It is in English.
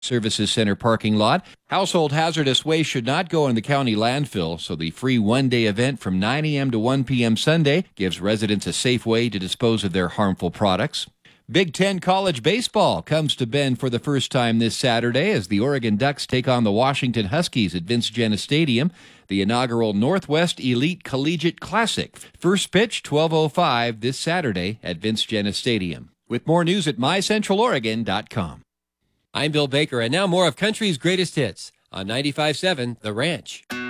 Services Center parking lot. Household hazardous waste should not go in the county landfill, so the free one-day event from 9 a.m. to 1 p.m. Sunday gives residents a safe way to dispose of their harmful products. Big Ten college baseball comes to Bend for the first time this Saturday as the Oregon Ducks take on the Washington Huskies at Vince Gennis Stadium. The inaugural Northwest Elite Collegiate Classic. First pitch, 12:05 this Saturday at Vince Gennis Stadium. With more news at mycentraloregon.com. I'm Bill Baker, and now more of country's greatest hits on 95.7 The Ranch.